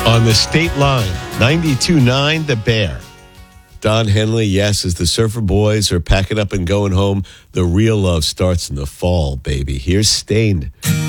On the state line, 92.9 The Bear. Don Henley, yes, as the Surfer Boys are packing up and going home, the real love starts in the fall, baby. Here's Stained.